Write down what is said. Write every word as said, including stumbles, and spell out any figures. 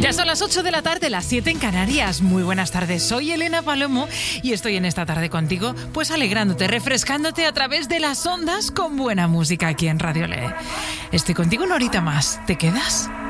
Ya son las ocho de la tarde, las siete en Canarias. Muy buenas tardes, soy Elena Palomo y estoy en esta tarde contigo, pues alegrándote, refrescándote a través de las ondas con buena música aquí en Radio Le. Estoy contigo una horita más, ¿te quedas?